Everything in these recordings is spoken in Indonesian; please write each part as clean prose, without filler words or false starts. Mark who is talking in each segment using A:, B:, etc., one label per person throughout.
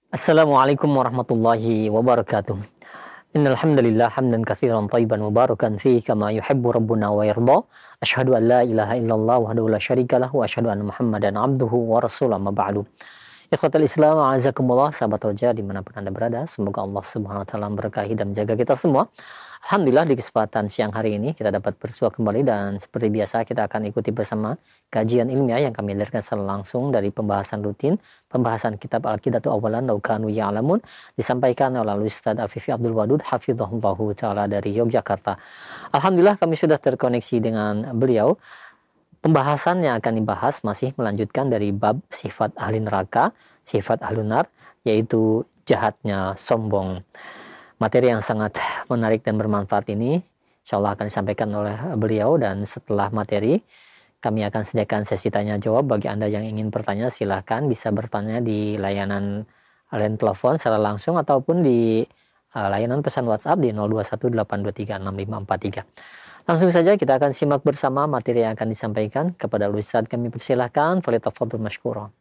A: Assalamualaikum warahmatullahi wabarakatuh. Innal hamdalillah hamdan katsiran thayyiban mubarakan fihi kama yuhibbu rabbuna wa yarda. Asyhadu an la ilaha illallah wahdahu la syarika lahu wa asyhadu anna Muhammadan abduhu wa rasuluhu amma ba'du. Ikhwatal Islam, a'azakumullah, sahabat roja dimanapun Anda berada. Semoga Allah Subhanahu wa Ta'ala memberkahi dan menjaga kita semua. Alhamdulillah di kesempatan siang hari ini kita dapat bersua kembali dan seperti biasa kita akan ikuti bersama kajian ilmiah yang kami hadirkan secara langsung dari pembahasan rutin, pembahasan kitab Al-Qidatu Awalan Law Kanu Ya'lamun disampaikan oleh Ustaz Afifi Abdul Wadud hafizahullahu taala dari Yogyakarta. Alhamdulillah kami sudah terkoneksi dengan beliau. Pembahasan yang akan dibahas masih melanjutkan dari bab sifat ahli neraka, sifat ahli nar, yaitu jahatnya sombong. Materi yang sangat menarik dan bermanfaat ini insya Allah akan disampaikan oleh beliau, dan setelah materi kami akan sediakan sesi tanya jawab. Bagi Anda yang ingin bertanya silahkan bisa bertanya di layanan telepon secara langsung ataupun di layanan pesan WhatsApp di 0218236543. Langsung saja kita akan simak bersama materi yang akan disampaikan. Kepada Ustaz kami persilahkan, falyatafadhal mashkura.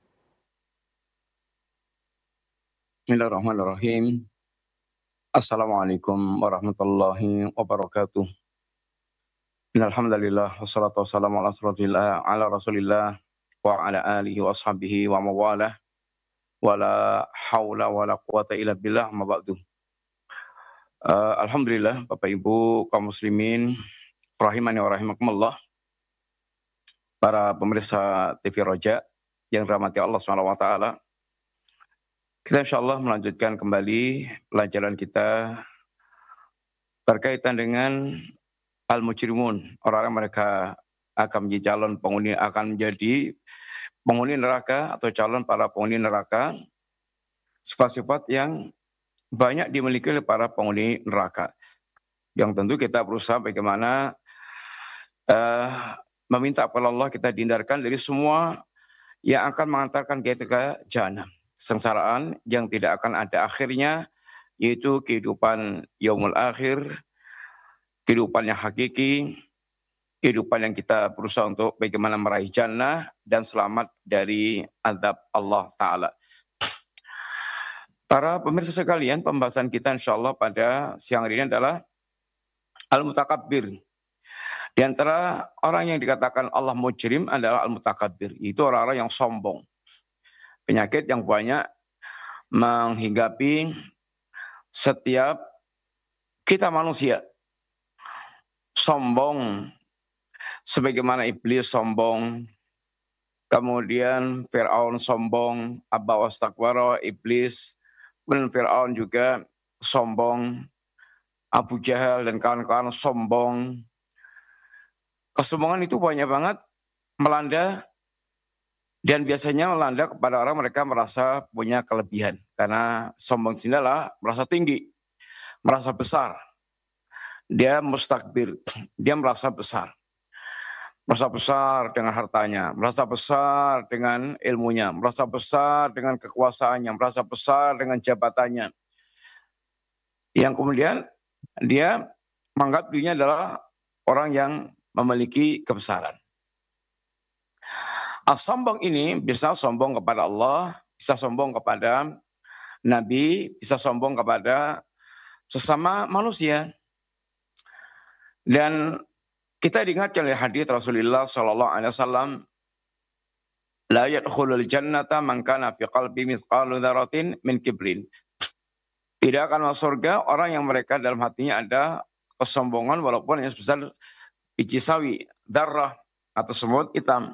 B: Bismillahirrahmanirrahim. Assalamualaikum warahmatullahi wabarakatuh. Innalhamdulillah wassalatu wassalamu ala rasulillah wa ala alihi wa ashabihi wa mawalah wa la hawla wa la quwata illa billah ma ba'du. Alhamdulillah Bapak Ibu kaum muslimin rahimani wa rahimakumullah, para pemirsa TV Roja yang dirahmati Allah Subhanahu wa taala. Kita insyaallah melanjutkan kembali pelajaran kita berkaitan dengan al-mujrimun, orang-orang mereka akan menjadi penghuni neraka atau calon para penghuni neraka. Sifat-sifat yang banyak dimiliki oleh para penghuni neraka, yang tentu kita berusaha bagaimana meminta kepada Allah kita dihindarkan dari semua yang akan mengantarkan kita ke jahanam, kesengsaraan yang tidak akan ada akhirnya, yaitu kehidupan yaumul akhir, kehidupan yang hakiki, kehidupan yang kita berusaha untuk bagaimana meraih jannah dan selamat dari azab Allah Ta'ala. Para pemirsa sekalian, pembahasan kita insyaAllah pada siang hari ini adalah al-mutakabbir. Di antara orang yang dikatakan Allah mujrim adalah al-mutakabbir, itu orang-orang yang sombong. Penyakit yang banyak menghinggapi setiap kita manusia. Sombong, sebagaimana iblis sombong, kemudian Fir'aun sombong, aba wastakbara, iblis, kemudian Fir'aun juga sombong, Abu Jahal dan kawan-kawan sombong. Kesombongan itu banyak banget melanda, dan biasanya melanda kepada orang mereka merasa punya kelebihan. Karena sombong itu adalah merasa tinggi, merasa besar. Dia mustakbir, dia merasa besar. Merasa besar dengan hartanya, merasa besar dengan ilmunya, merasa besar dengan kekuasaannya, merasa besar dengan jabatannya. Yang kemudian dia menganggap dirinya adalah orang yang memiliki kebesaran. Sombong ini bisa sombong kepada Allah, bisa sombong kepada Nabi, bisa sombong kepada sesama manusia. Dan kita diingatkan oleh hadis Rasulullah sallallahu alaihi wasallam, la yadkhulul jannata man kana fi qalbi mithqalu dzarratin min kibrin. Tidak akan masuk surga orang yang mereka dalam hatinya ada kesombongan walaupun yang sebesar biji sawi, darah atau semut hitam.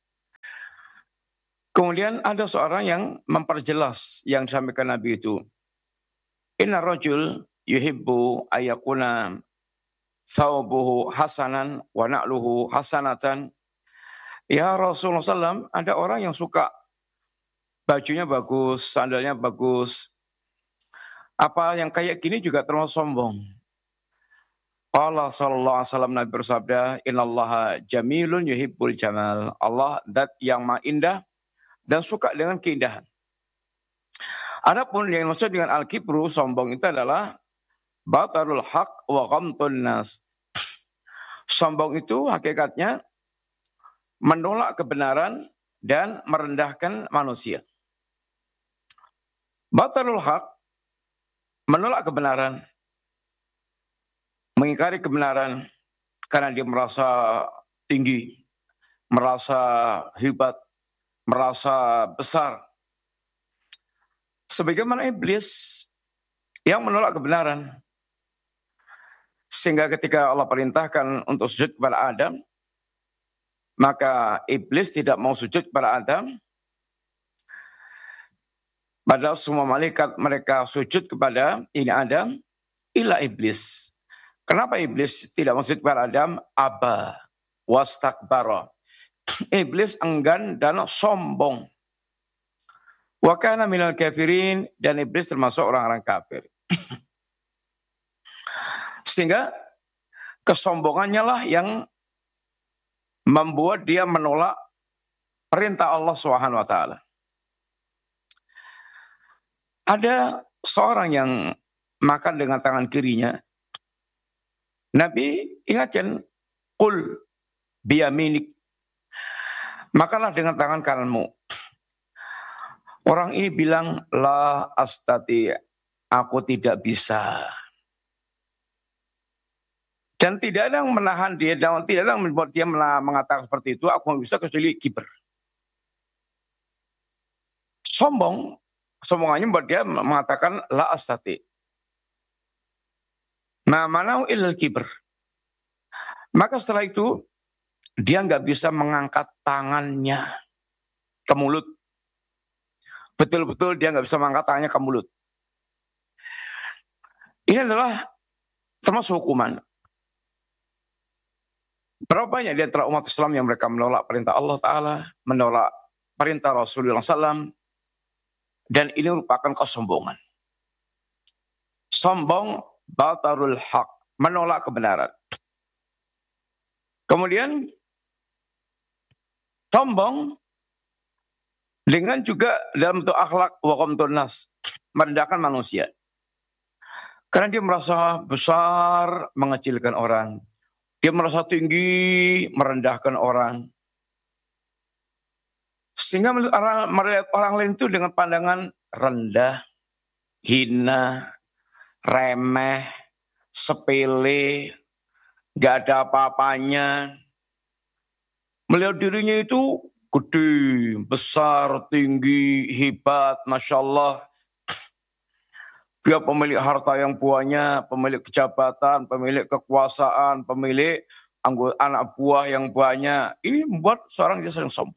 B: Kemudian ada seorang yang memperjelas yang disampaikan Nabi itu. Inna rajul yuhibbu ayyakuna thawbuhu hasanan wa na'luhu hasanatan. Ya Rasulullah SAW, ada orang yang suka bajunya bagus, sandalnya bagus. Apa yang kayak gini juga termasuk sombong. Allah sallallahu alaihi wasallam, Nabi bersabda, innallaha jamilun yuhibbul jamal. Allah zat yang maha indah dan suka dengan keindahan. Adapun yang maksud dengan al-kibru, sombong itu adalah batarul haq wa ghamtun nas. Sombong itu hakikatnya menolak kebenaran dan merendahkan manusia. Batalul haq, menolak kebenaran, mengingkari kebenaran karena dia merasa tinggi, merasa hebat, merasa besar. Sebagaimana iblis yang menolak kebenaran. Sehingga ketika Allah perintahkan untuk sujud kepada Adam, maka iblis tidak mau sujud kepada Adam. Padahal semua malaikat mereka sujud kepada ini Adam, illa iblis. Kenapa iblis tidak mau sujud kepada Adam? Aba wastakbara. Iblis enggan dan sombong. Wa kana minal kafirin, dan iblis termasuk orang-orang kafir. Sehingga kesombongannya lah yang membuat dia menolak perintah Allah Subhanahu wa taala. Ada seorang yang makan dengan tangan kirinya. Nabi ingatkan, "Qul biyaminik." Makanlah dengan tangan kananmu. Orang ini bilang, "La astati," aku tidak bisa. Dan tidak ada yang menahan dia, dan tidak ada yang membuat dia mengatakan seperti itu, aku tidak bisa, kecuali kiber. Sombong, sombongannya membuat dia mengatakan la astati. Nah, manau illal kiber. Maka setelah itu, dia nggak bisa mengangkat tangannya ke mulut. Betul-betul dia nggak bisa mengangkat tangannya ke mulut. Ini adalah termasuk hukuman. Berapa banyak di antara umat Islam yang mereka menolak perintah Allah Ta'ala, menolak perintah Rasulullah SAW, dan ini merupakan kesombongan. Sombong, batarul haq, menolak kebenaran. Kemudian, sombong dengan juga dalam bentuk akhlak wa qamtun nas, merendahkan manusia. Karena dia merasa besar, mengecilkan orang. Dia merasa tinggi, merendahkan orang. Sehingga melihat orang lain itu dengan pandangan rendah, hina, remeh, sepele, gak ada apa-apanya. Melihat dirinya itu gede, besar, tinggi, hebat, Masya Allah. Dia pemilik harta yang banyak, pemilik kejabatan, pemilik kekuasaan, pemilik anak buah yang banyak. Ini membuat seorang dia sering sombong.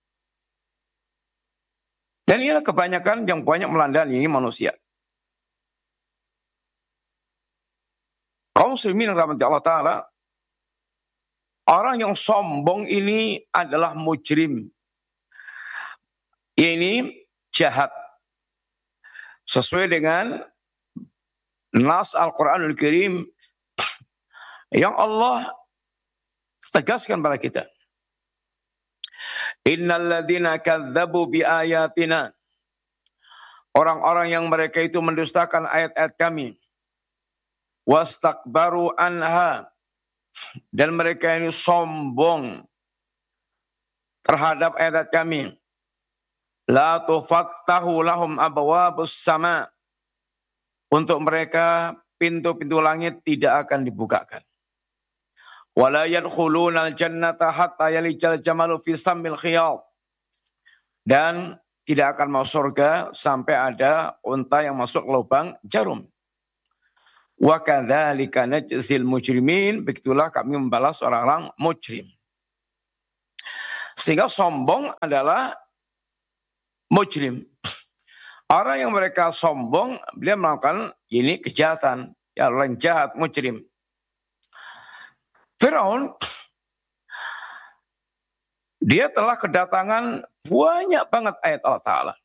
B: Dan inilah kebanyakan yang banyak melanda ini manusia. Kaum muslimin yang rahmati Allah Ta'ala, orang yang sombong ini adalah mujrim. Ini jahat. Sesuai dengan nas Al-Quranul Karim yang Allah tegaskan pada kita. Innal ladzina kadzdzabu bi ayatina. Orang-orang yang mereka itu mendustakan ayat-ayat kami. Wastakbaru anha. Dan mereka ini sombong terhadap ayat kami. La tufattahu lahum abwabus sama. Untuk mereka pintu-pintu langit tidak akan dibukakan. Wala yadkhulunal jannata hatta yalijal jamalu fi sammil khiyat. Dan tidak akan masuk surga sampai ada unta yang masuk lubang jarum. Wa kadzalika najzil mujrimin, begitulah kami membalas orang-orang mujrim. Sehingga sombong adalah mujrim. Orang yang mereka sombong, dia melakukan ini kejahatan, ya orang jahat, mujrim. Firaun, dia telah kedatangan banyak banget ayat Allah Ta'ala.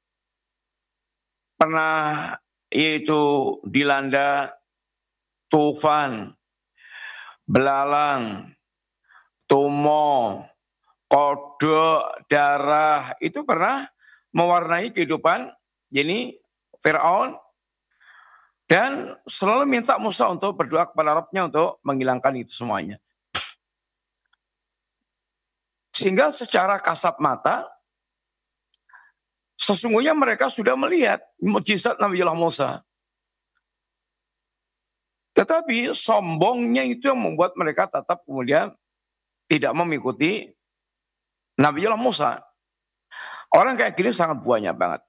B: Pernah yaitu dilanda tufan, belalang, tumo, kodok, darah, itu pernah mewarnai kehidupan jadi Firaun, dan selalu minta Musa untuk berdoa kepada Rabbnya untuk menghilangkan itu semuanya. Sehingga secara kasat mata, Sesungguhnya mereka sudah melihat mukjizat Nabiullah Musa. Tetapi sombongnya itu yang membuat mereka tetap kemudian tidak mengikuti Nabiullah Musa. Orang kayak gini sangat banyak banget.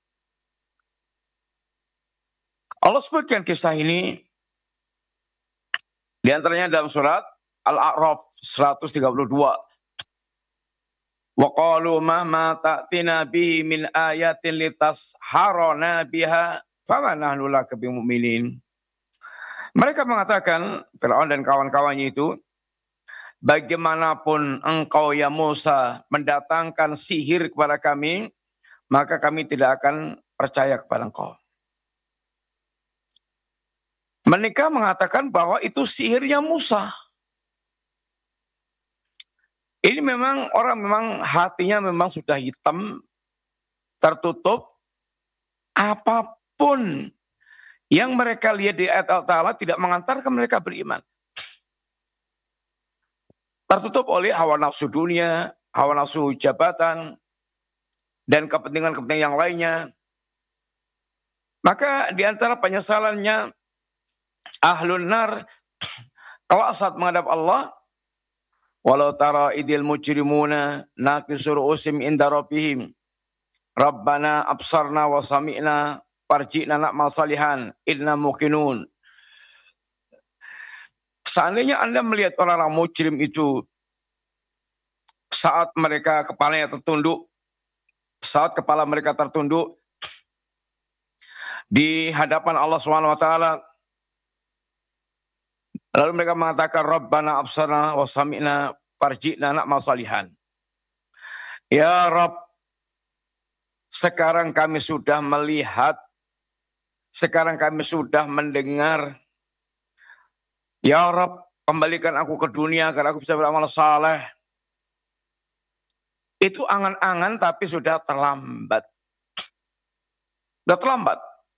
B: Allah sebutkan kisah ini di antaranya dalam surat Al-A'raf 132. Wa qalu ma ta'tina bihi min ayatin litasharana biha fama nahnu laka bimu'minin. Mereka mengatakan, Firaun dan kawan-kawannya itu, bagaimanapun engkau ya Musa mendatangkan sihir kepada kami, maka kami tidak akan percaya kepada engkau. Mereka mengatakan bahwa itu sihirnya Musa. Ini memang orang memang hatinya memang sudah hitam, tertutup. Apapun yang mereka lihat di ayat Allah tidak mengantarkan mereka beriman. Tertutup oleh hawa nafsu dunia, hawa nafsu jabatan, dan kepentingan-kepentingan yang lainnya. Maka di antara penyesalannya ahlun nar kalau saat menghadap Allah, walau tara idil mujrimuna nakisur usim inda rabbihim Rabbana absarna wa sami'na farji'na na'mal salihan inna muqinun. Seandainya Anda melihat orang-orang mujrim itu saat mereka kepalanya tertunduk, saat kepala mereka tertunduk di hadapan Allah SWT, lalu mereka mengatakan Rabbana absarna wa sami'na farji'na na'mal salihan. Ya Rabb, sekarang kami sudah melihat, sekarang kami sudah mendengar. Ya Rabb, kembalikan aku ke dunia agar aku bisa beramal saleh. Itu angan-angan tapi sudah terlambat. Sudah terlambat.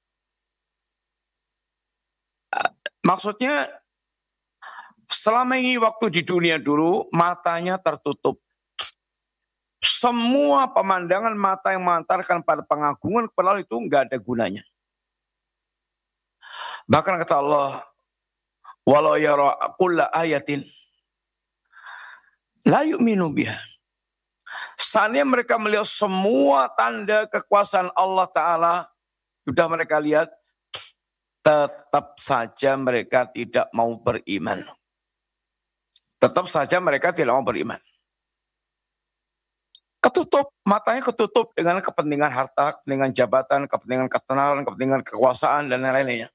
B: Maksudnya selama ini waktu di dunia dulu matanya tertutup. Semua pemandangan mata yang mengantarkan pada pengagungan kepada Allah itu enggak ada gunanya. Bahkan kata Allah, walau yara kulla ayatin la yu'minu biha. Seandainya mereka melihat semua tanda kekuasaan Allah Ta'ala, sudah mereka lihat, tetap saja mereka tidak mau beriman. Tetap saja mereka tidak mau beriman. Ketutup, matanya ketutup dengan kepentingan harta, kepentingan jabatan, kepentingan ketenaran, kepentingan kekuasaan, dan lain-lainnya.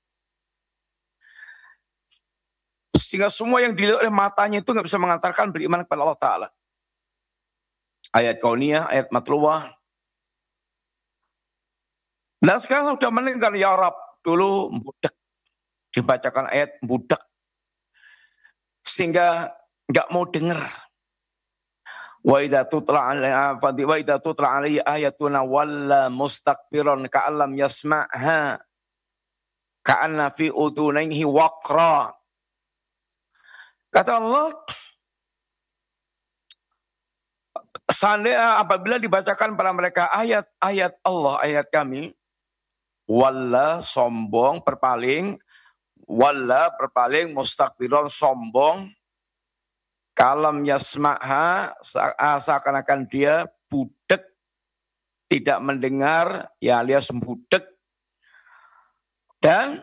B: Sehingga semua yang dilihat oleh matanya itu nggak bisa mengantarkan beriman kepada Allah Ta'ala. Ayat kauniyah, ayat matluwah. Dan sekarang sudah mendengar ya Rab, dulu budak. Dibacakan ayat budak. Sehingga nggak mau dengar. Wa idza tutla alaihi ayatuna walla mustakbiran ka'allam yasma'ha ka'anna fi udunaihi waqra. Kata Allah, seandainya apabila dibacakan pada mereka ayat-ayat Allah, ayat kami, walla sombong, berpaling, mustakbiran sombong, kalam yasma'ha seakan-akan dia budak, tidak mendengar, ya alias budak. Dan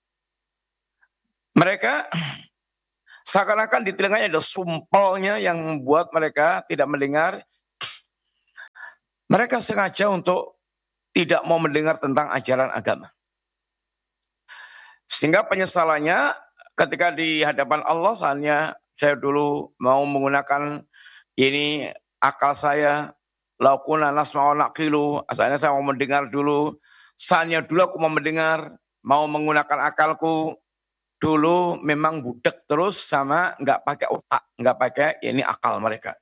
B: mereka seakan-akan di telinganya ada sumpelnya yang membuat mereka tidak mendengar. Mereka sengaja untuk tidak mau mendengar tentang ajaran agama. Sehingga penyesalannya ketika di hadapan Allah, soalnya saya dulu mau menggunakan ini akal saya, laukuna nasma'u naqilu, asalnya saya mau mendengar dulu, saatnya dulu aku mau mendengar, mau menggunakan akalku, dulu memang budak terus sama nggak pakai otak, nggak pakai ini akal mereka.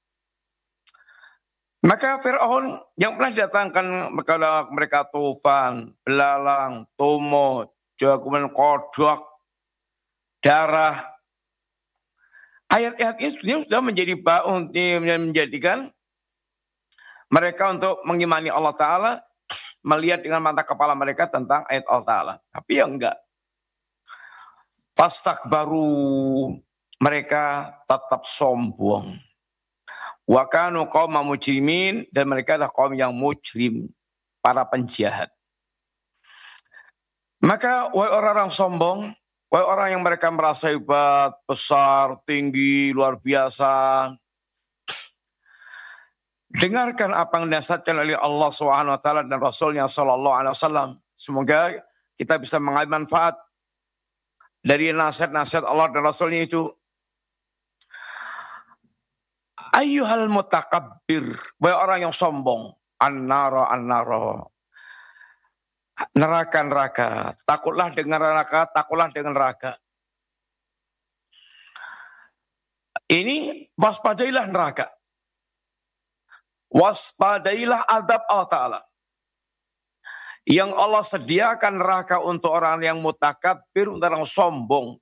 B: Maka Fir'aun yang pernah didatangkan kepada mereka tufan, belalang, tumut, jagoan kodok, darah. Ayat-ayat ini sebenarnya sudah menjadi menjadikan mereka untuk mengimani Allah Ta'ala, melihat dengan mata kepala mereka tentang ayat Allah Ta'ala. Tapi ya enggak. Fastakbaru, mereka tetap sombong. Wa kanu qauman mujrimin, dan mereka adalah kaum yang mujrim, para penjahat. Maka wahai orang-orang sombong, wahai orang yang mereka merasa hebat, besar, tinggi, luar biasa, dengarkan apa yang dinasihatkan oleh Allah SWT dan Rasulnya SAW. Semoga kita bisa mengambil manfaat dari nasihat-nasihat Allah dan Rasulnya itu. Ayyuhal mutakabbir, wahai orang yang sombong, an-nara, neraka, takutlah dengan neraka, takutlah dengan neraka. Ini waspadailah neraka. Waspadailah adab Allah Ta'ala. Yang Allah sediakan neraka untuk orang yang mutakabbir, untuk orang sombong.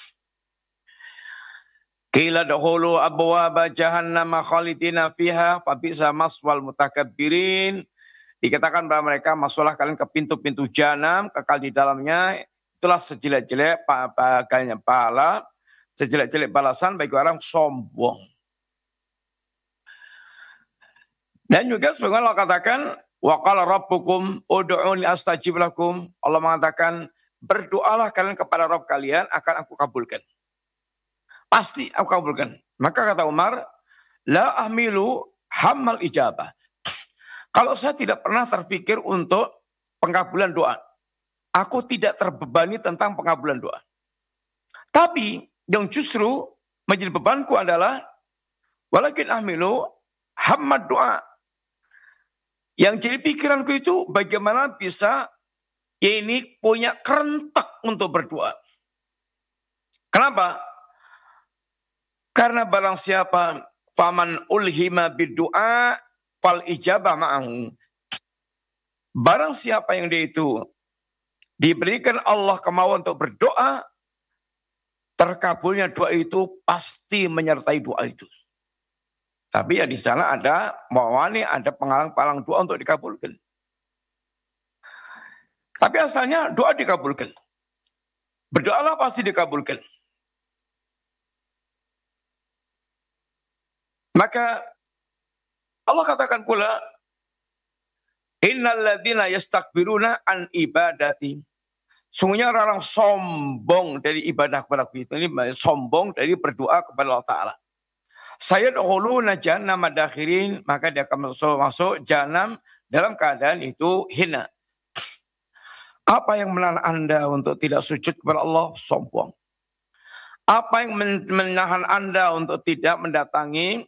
B: Qila dukhulu abwaaba jahannam khalidina fiha fabisa maswal mutakabbirin. Dikatakan bahwa mereka masuklah kalian ke pintu-pintu jahanam, kekal di dalamnya. Itulah sejelek-jelek pahala, sejelek-jelek balasan bagi orang sombong. Dan juga sebagaimana Allah katakan, wa qala rabbukum ud'uni astajib lakum. Allah mengatakan, berdoalah kalian kepada Rabb kalian, akan aku kabulkan. Pasti aku kabulkan. Maka kata Umar, la ahmilu hammal ijabah. Kalau saya tidak pernah terpikir untuk pengabulan doa, aku tidak terbebani tentang pengabulan doa. Tapi yang justru menjadi bebanku adalah, walakin ahmilu hammad doa. Yang jadi pikiranku itu bagaimana bisa ini punya kerentak untuk berdoa. Kenapa? Karena barang siapa faman ulhima biddu'a fal ijabah ma'ahu. Barang siapa yang dia itu diberikan Allah kemauan untuk berdoa, terkabulnya doa itu pasti menyertai doa itu. Tapi ya di sana ada mawani, ada penghalang-penghalang doa untuk dikabulkan. Tapi asalnya doa dikabulkan. Berdoalah pasti dikabulkan. Maka Allah katakan pula, innal ladzina yastakbiruna an ibadati. Sungguhnya orang sombong dari ibadah kepada kita. Ini sombong dari berdoa kepada Allah Ta'ala. Sayadkhuluna jahannama dakhirin, maka dia akan masuk jahanam dalam keadaan itu hina. Apa yang menahan Anda untuk tidak sujud kepada Allah? Sombong. Apa yang menahan Anda untuk tidak mendatangi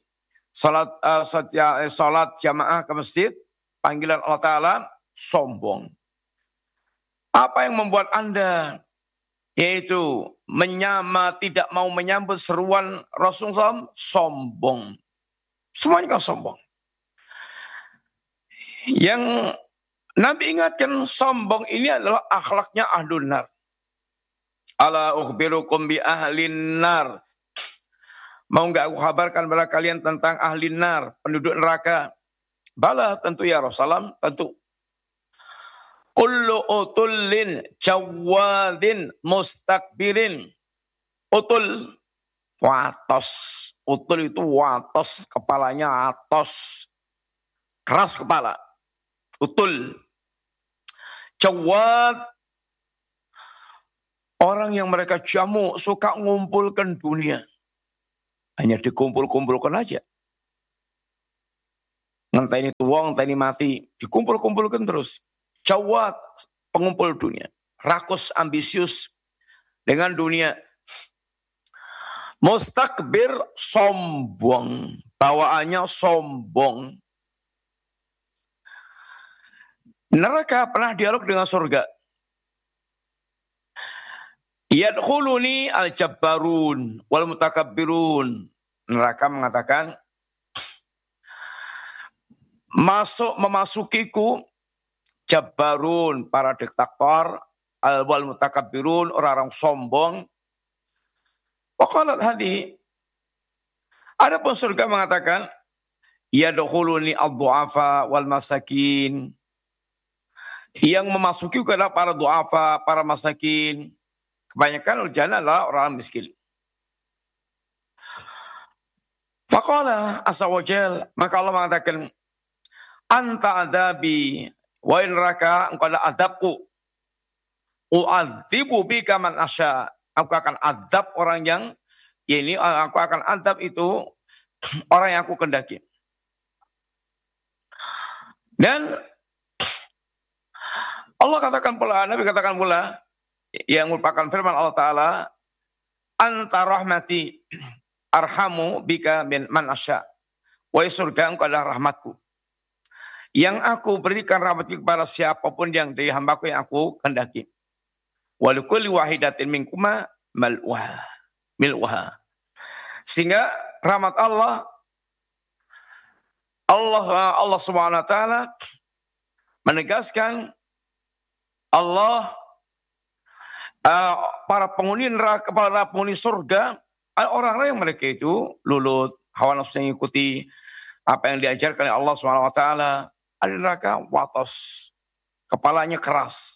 B: salat jamaah ke masjid, panggilan Allah Ta'ala? Sombong. Apa yang membuat Anda yaitu tidak mau menyambut seruan Rasulullah? Sombong. Semuanya kan sombong. Yang Nabi ingatkan, sombong ini adalah akhlaknya ahlun nar. Ala ukhbirukum bi ahlin nar. Mau enggak aku kabarkan kepada kalian tentang ahlin nar, penduduk neraka? Bala, tentu ya Rasulullah, tentu. Kullu utullin jawadin mustakbirin. Utul, watos. Utul itu watos, kepalanya atos. Keras kepala. Utul. Jawad, orang yang mereka jamu, suka ngumpulkan dunia. Hanya dikumpul-kumpulkan aja. Ngenteni tuwong, ngenteni mati. Dikumpul-kumpulkan terus. Jawad, pengumpul dunia. Rakus, ambisius dengan dunia. Mustakbir, sombong. Bawaannya sombong. Neraka pernah dialog dengan surga. Yadkhuluni al-jabbarun wal mutakabbirun. Neraka mengatakan, memasukiku jabbarun, para diktator, wal mutakabbirun, orang-orang sombong. Waqalat hadi, adapun surga mengatakan, yadkhuluni ad-du'afa wal masakin. Yang memasuki adalah para du'afa, para masakin. Kebanyakan jannah adalah orang miskin. Faqala azza wa jal, maka Allah mengatakan, anta adabi wa in raka, engkau adalah adabku. U'adzibu bika man asya. Aku akan adab orang yang, ini aku akan adab itu orang yang aku kendaki. Dan Allah katakan pula, Nabi katakan pula, yang merupakan firman Allah Ta'ala, anta rahmati arhamu bika min man asya. Wa surga engkau adalah rahmatku. Yang aku berikan rahmatku kepada siapapun yang dari hambaku yang aku kendaki. Wa likulli wahidatin minkuma milwaha. Sehingga rahmat Allah Subhanahu wa taala menegaskan Allah para penghuni neraka, para penghuni surga, orang-orang yang mereka itu lulut, hawa nafsu yang mengikuti apa yang diajarkan oleh Allah Subhanahu wa taala. Ada neraka watos, kepalanya keras.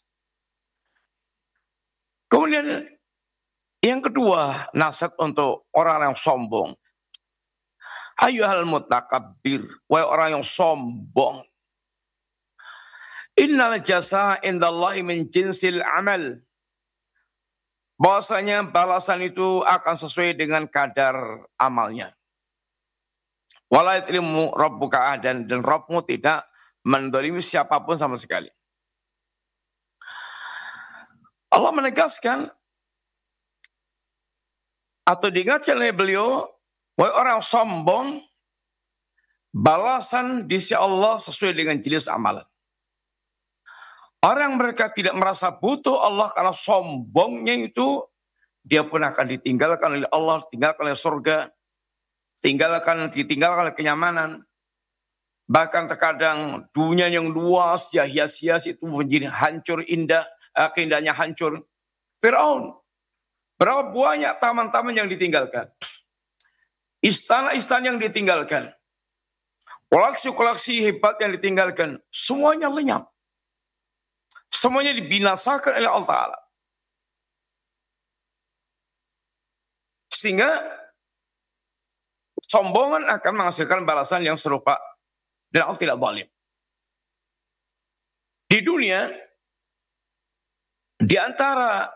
B: Kemudian yang kedua, nasihat untuk orang yang sombong. Ayyuhal mutakabbir, wahai orang yang sombong. Innal jazaa indallahi min jinsil amal. Bahwasanya balasan itu akan sesuai dengan kadar amalnya. Wala yadlimu rabbuka ahadan, dan Rabbmu tidak mendolimi siapapun sama sekali. Allah menegaskan atau diingatkan oleh beliau, wahai orang sombong, balasan di sisi Allah sesuai dengan jenis amalan. Orang mereka tidak merasa butuh Allah karena sombongnya itu, dia pun akan ditinggalkan oleh Allah, ditinggalkan oleh surga, ditinggalkan oleh kenyamanan. Bahkan terkadang dunia yang luas, ya hias-hias itu menjadi hancur indah, keindahannya hancur. Fir'aun, berapa banyak taman-taman yang ditinggalkan. Istana-istana yang ditinggalkan. Koleksi-koleksi hebat yang ditinggalkan. Semuanya lenyap. Semuanya dibinasakan oleh Allah Ta'ala. Sehingga sombongan akan menghasilkan balasan yang serupa. Dan Allah tidak zalim. Di dunia, di antara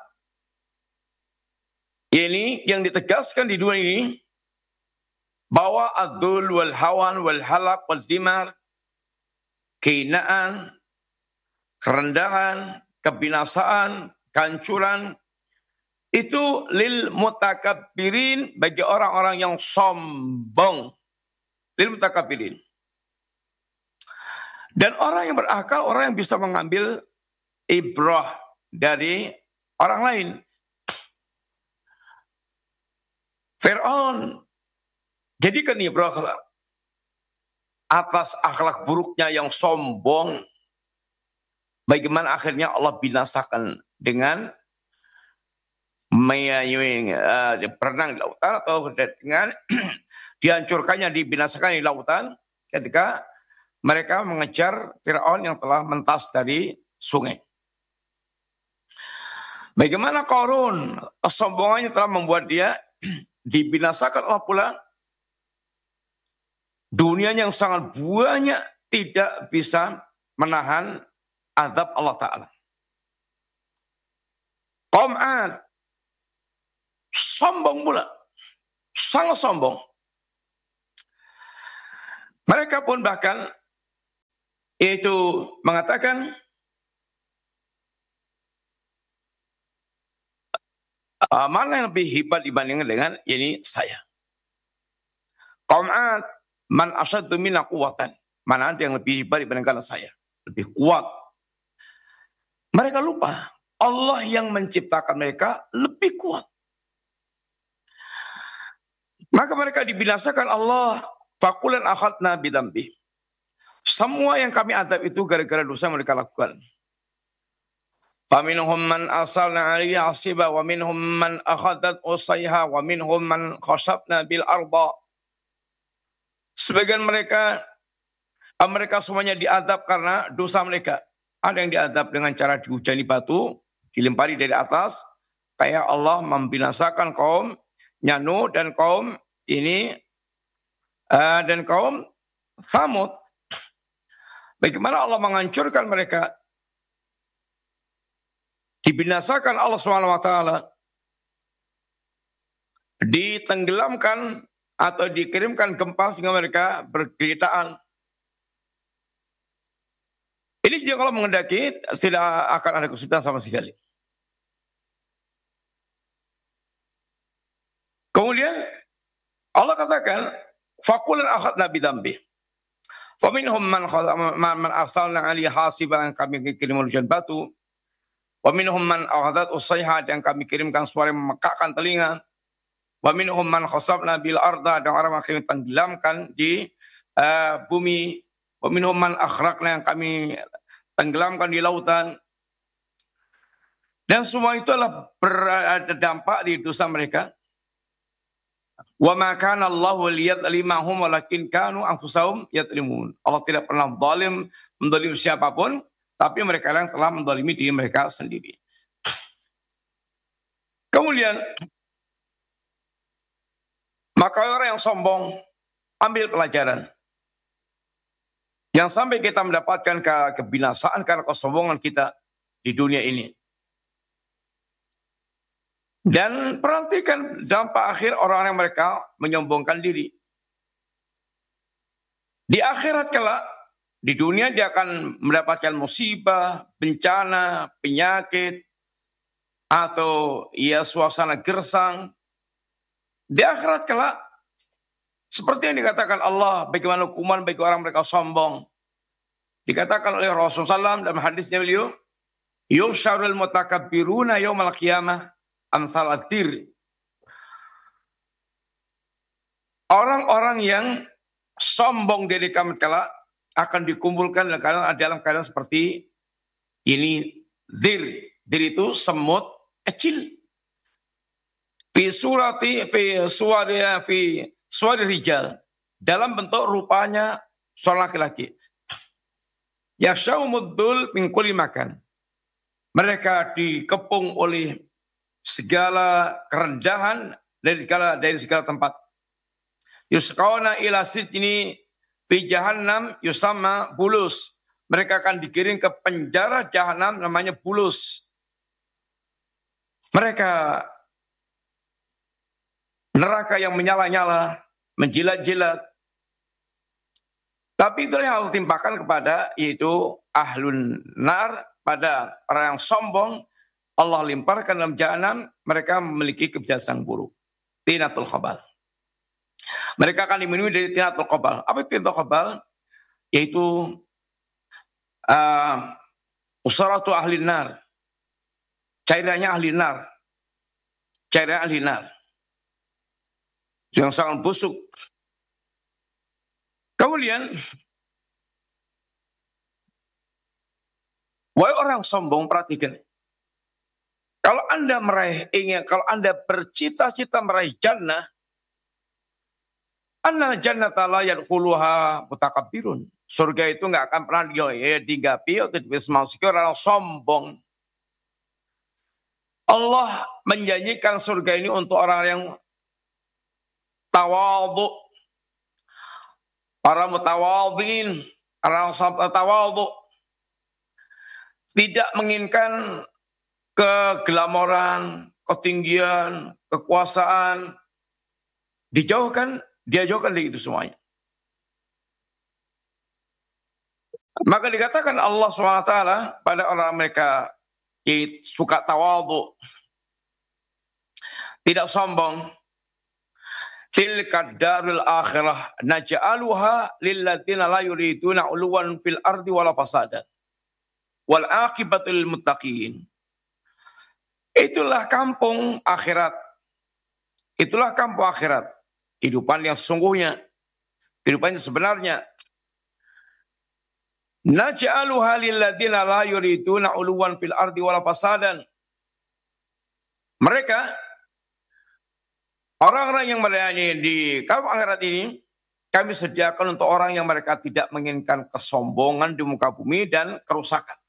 B: ini yang ditegaskan di dunia ini, bahwa adzul wal hawan wal halak wal dimar, kehinaan, kerendahan, kebinasaan, kehancuran, itu lil mutakabbirin, bagi orang-orang yang sombong. Lil mutakabbirin. Dan orang yang berakal, orang yang bisa mengambil ibrah dari orang lain. Fir'aun jadikan ibrah atas akhlak buruknya yang sombong. Bagaimana akhirnya Allah binasakan dengan berenang di lautan, atau dengan dihancurkannya, dibinasakan di lautan ketika mereka mengejar Fir'aun yang telah mentas dari sungai. Bagaimana Qarun, kesombongannya telah membuat dia dibinasakan Allah pula. Dunia yang sangat banyak tidak bisa menahan azab Allah Ta'ala. Qaum 'Ad sombong pula, sangat sombong. Mereka pun bahkan itu mengatakan, mana yang lebih hebat dibandingkan dengan ini saya. Qaum 'Ad, man asyaddu minna quwwatan. Mana ada yang lebih hebat dibandingkan saya, lebih kuat. Mereka lupa Allah yang menciptakan mereka lebih kuat. Maka mereka dibinasakan Allah, faqulan akhadna bidambi. Semua yang kami adab itu gara-gara dosa yang mereka lakukan. Faminhum man arsalna 'alaihi hasiba wa minhum man akhadat usayha wa minhum man khasabna bil arda. Sebagian mereka Mereka semuanya diadab karena dosa mereka. Ada yang diadab dengan cara dihujani batu, dilempari dari atas, kayak Allah membinasakan kaum Nuh dan kaum ini dan kaum Thamud. Bagaimana Allah menghancurkan mereka? Dibinasakan Allah SWT, ditenggelamkan atau dikirimkan gempa sehingga mereka bergelitaan. Ini juga kalau mengendaki tidak akan ada kesulitan sama sekali. Kemudian Allah katakan, fakulan akhadna bidambi. Faminhum man arsalna alaihi hasiban, kami kirim hujan batu. Waminhum man akhadat usayha, yang kami kirimkan suara yang memekakkan telinga. Waminhum man khasabna bil arda, dan orang yang kami tenggelamkan di bumi. Waminhum man akhraqna, yang kami tenggelamkan di lautan. Dan semua itu adalah berdampak di dosa mereka. Wa ma kana Allahu liyadlimahum walakin kanu anfusahum yadlimun. Allah tidak pernah zalim, menzalim siapapun, tapi mereka yang telah menzalimi diri mereka sendiri. Kemudian maka orang yang sombong ambil pelajaran. Yang sampai kita mendapatkan kebinasaan karena kesombongan kita di dunia ini. Dan perhatikan dampak akhir orang-orang mereka menyombongkan diri. Di akhirat kelak, di dunia dia akan mendapatkan musibah, bencana, penyakit, atau suasana gersang. Di akhirat kelak, seperti yang dikatakan Allah, bagaimana hukuman bagi orang mereka sombong. Dikatakan oleh Rasulullah SAW dalam hadisnya beliau, yuhsyarul mutakabbiruna yaumal qiyamah amsal adir. Orang-orang yang sombong dari kiamat kelak akan dikumpulkan dalam keadaan seperti ini. Dir itu semut kecil. Fi suwari rijal, dalam bentuk rupanya seorang laki-laki. Yasya'umuddul min kulli makan. Mereka dikepung oleh segala kerendahan dari segala tempat. Yusqauna ila sijni fi jahannam yusamma bulus. Mereka akan dikirim ke penjara jahanam namanya bulus. Mereka neraka yang menyala-nyala, menjilat-jilat. Tapi itu yang harus timpakan kepada yaitu ahlun nar, pada orang yang sombong. Allah limparkan dalam jahanam, mereka memiliki kebiasaan buruk. Tinatul khabal. Mereka akan diminumi dari tinatul khabal. Apa itu tinatul khabal? Yaitu usaratu ahli nar. Cairannya ahli nar. Cairan ahli nar. Yang sangat busuk. Kemudian, wahai orang sombong, perhatikan. Kalau Anda kalau Anda bercita-cita meraih jannah, anna jannata la yadkhuluha mutakabbirun. Surga itu enggak akan pernah digapi atau dimasuki orang sombong. Allah menjanjikan surga ini untuk orang yang tawadhu, para mutawadhin, orang tawadhu, tidak menginginkan keglamoran, ketinggian, kekuasaan, dia jauhkan dari itu semuanya. Maka dikatakan Allah SWT pada orang mereka yang suka tawadhu, tidak sombong. Tilka darul akhirah naj'aluha lilladzina la yuriduna 'uluwan fil ardi wala fasadan wal aqibatul muttaqin. Itulah kampung akhirat. Itulah kampung akhirat. Kehidupan yang sesungguhnya, kehidupan yang sebenarnya. Naj'aluha lilladzina la yuriduna 'uluwan fil ardi wala fasadan. Mereka, orang-orang yang berada di kampung akhirat ini, kami sediakan untuk orang yang mereka tidak menginginkan kesombongan di muka bumi dan kerusakan.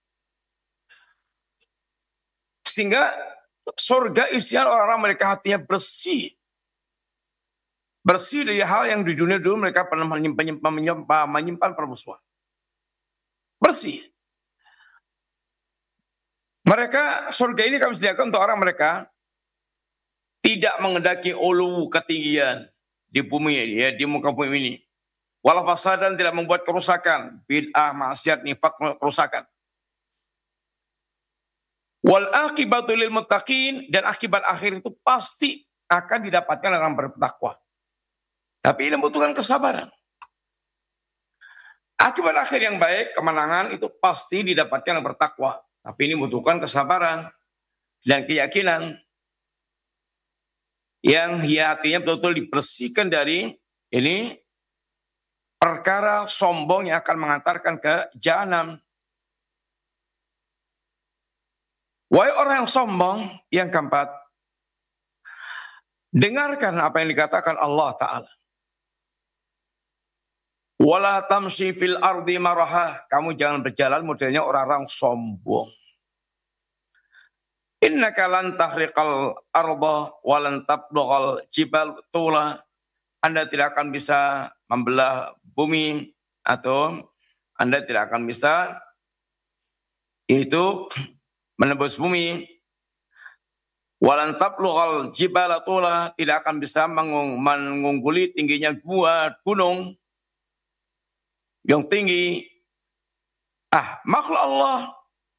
B: Sehingga surga isinya orang-orang mereka hatinya bersih. Bersih dari hal yang di dunia dulu mereka pernah menyimpan permusuhan. Bersih. Mereka, surga ini kami sediakan untuk orang mereka tidak mengendaki ulu ketinggian di bumi, ya, di muka bumi ini. Wala fasadan, tidak membuat kerusakan, bid'ah, maksiat, nifaq, kerusakan. Wal akibatu lil muttaqin, dan akibat akhir itu pasti akan didapatkan orang bertakwa. Tapi ini membutuhkan kesabaran. Akibat akhir yang baik, kemenangan itu pasti didapatkan orang bertakwa. Tapi ini membutuhkan kesabaran dan keyakinan yang hatinya betul-betul dibersihkan dari ini perkara sombong yang akan mengantarkan ke jahanam. Wahai orang yang sombong, yang keempat, dengarkan apa yang dikatakan Allah Ta'ala. Wala tamshi fil ardi marahah. Kamu jangan berjalan modelnya orang-orang sombong. Innaka lan tahriqal arda walan tablughal jibal tula. Anda tidak akan bisa membelah bumi, atau Anda tidak akan bisa itu menembus bumi. Walan tablughal jibal tula, tidak akan bisa mengungguli tingginya gunung yang tinggi. Makhluk Allah,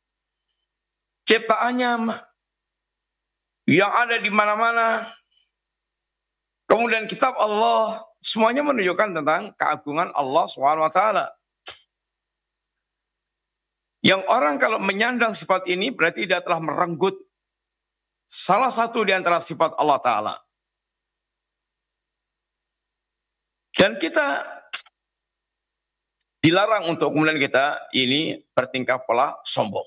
B: ciptaannya yang ada di mana-mana. Kemudian kitab Allah, semuanya menunjukkan tentang keagungan Allah SWT. Yang orang kalau menyandang sifat ini berarti dia telah merenggut salah satu di antara sifat Allah Ta'ala. Dan kita dilarang untuk kemudian kita ini bertingkah pola sombong.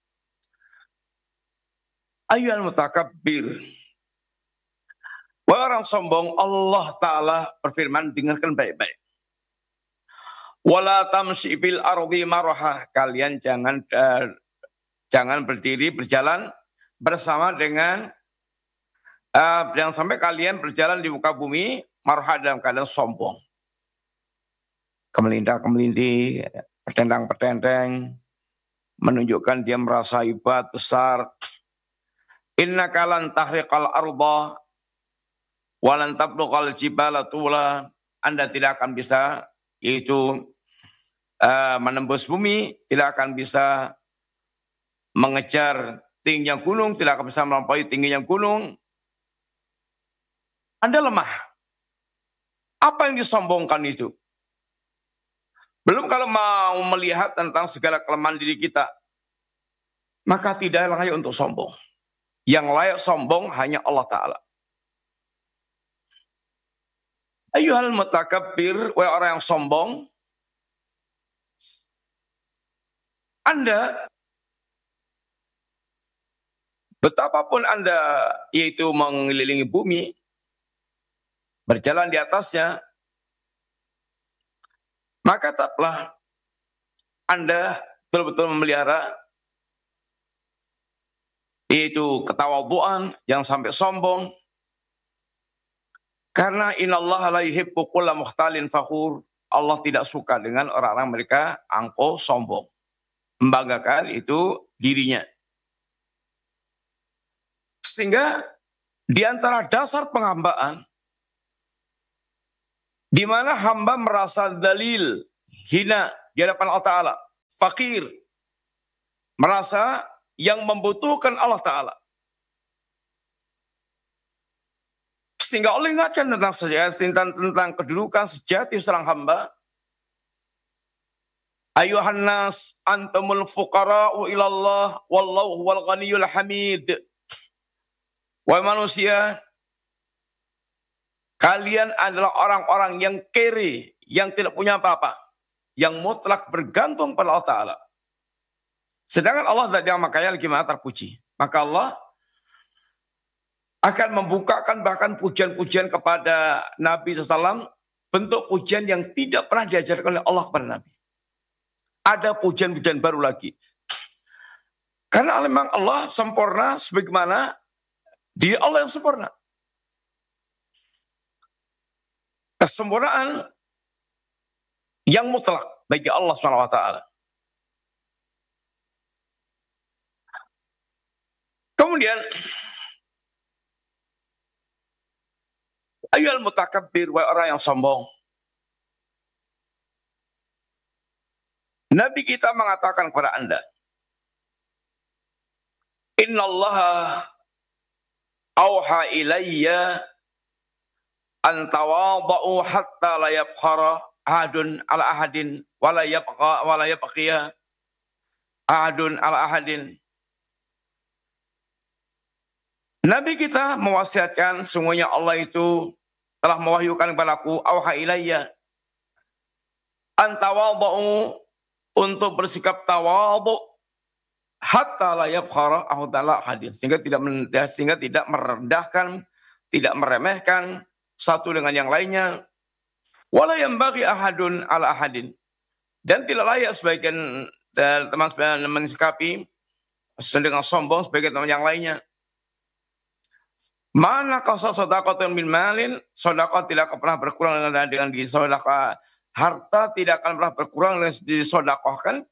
B: Ayyuhal mutakabbir. Wahai orang sombong, Allah Ta'ala berfirman, dengarkan baik-baik. Wala tamshi fil ardi marahah. Kalian jangan berdiri, berjalan bersama dengan jangan sampai kalian berjalan di muka bumi marahah dalam keadaan sombong. Kemelindah-kemelintih, pertendang-pertendang, menunjukkan dia merasa hebat, besar. Innaka lan tahriqal arda walan tablughal jibala tula. Anda tidak akan bisa yaitu menembus bumi, tidak akan bisa mengejar tingginya gunung, tidak akan bisa melampaui tingginya gunung. Anda lemah. Apa yang disombongkan itu? Belum kalau mau melihat tentang segala kelemahan diri kita, maka tidak layak untuk sombong. Yang layak sombong hanya Allah Ta'ala. Ayyuhal mutakabbir, wahai orang yang sombong, Anda, betapapun Anda yaitu mengelilingi bumi, berjalan di atasnya, maka tetaplah Anda betul-betul memelihara yaitu ketawadhuan, jangan sampai sombong. Karena innallaha la yuhibbu kulla mukhtalin fakhur. Allah tidak suka dengan orang-orang mereka angkuh, sombong, membanggakan itu dirinya. Sehingga di antara dasar penghambaan, di mana hamba merasa dalil, hina di hadapan Allah Ta'ala, fakir, merasa yang membutuhkan Allah Ta'ala. Sehingga Allah ingatkan tentang kedudukan sejati seorang hamba. Ayuhan nas antumul fuqara'u ilallah wallahu huwal ghaniyul hamid. Wahai manusia, kalian adalah orang-orang yang kere, yang tidak punya apa-apa, yang mutlak bergantung pada Allah Ta'ala. Sedangkan Allah tidak makanya lagi maha terpuji. Maka Allah akan membukakan bahkan pujian-pujian kepada Nabi SAW bentuk pujian yang tidak pernah diajarkan oleh Allah kepada Nabi. Ada pujian-pujian baru lagi. Karena memang Allah sempurna sebagaimana diri Allah yang sempurna. Kesempurnaan yang mutlak bagi Allah SWT. Kemudian, ayyuhal mutakabbir, wa orang yang sombong. Nabi kita mengatakan kepada Anda, Innallaha auha ilayya an tawadau hatta la yabkhara ahadun ala ahadin wa la yabqiya ahadun ala ahadin. Nabi kita mewasiatkan, sungguhnya Allah itu telah mewahyukan kepadaku, auha ilayya an tawadau, untuk bersikap tawadhu hatta la yabkhara ahadun ala ahadin, sehingga tidak merendahkan, tidak meremehkan satu dengan yang lainnya. Wala yanbaghi ahadun ala ahadin, dan tidak layak sebagian teman mensikapi dengan sombong sebagai teman yang lainnya. Mana qasa shadaqatun min malin, sedekah tidak pernah berkurang dengan disedekah. Harta tidak akan pernah berkurang dengan disedekahkan.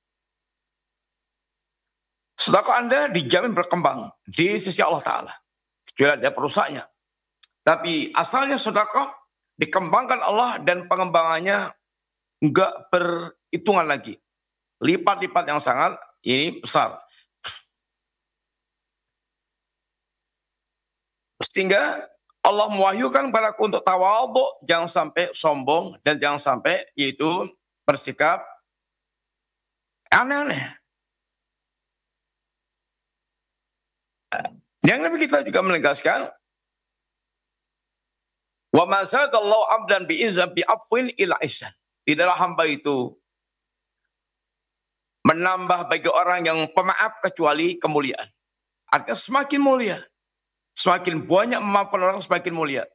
B: Sedekah Anda dijamin berkembang di sisi Allah Ta'ala, kecuali ada perusaknya. Tapi asalnya sedekah dikembangkan Allah, dan pengembangannya enggak berhitungan lagi. Lipat-lipat yang sangat ini besar. Sehingga Allah mewahyukan kepadaku untuk tawadhu, jangan sampai sombong dan jangan sampai yaitu bersikap aneh-aneh. Yang Nabi kita juga menegaskan, wa ma zadallahu 'abdan bi afwin ila ihsan. Tidaklah hamba itu menambah bagi orang yang pemaaf kecuali kemuliaan. Artinya semakin mulia, semakin banyak memaafkan orang, semakin mulia.